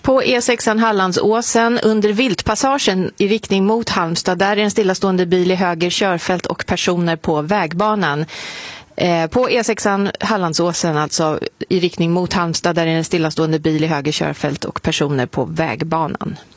På E6 Hallandsåsen under Viltpassagen i riktning mot Halmstad, där är en stillastående bil i höger körfält och personer på vägbanan. På E6 Hallandsåsen alltså i riktning mot Halmstad, där är en stillastående bil i höger körfält och personer på vägbanan.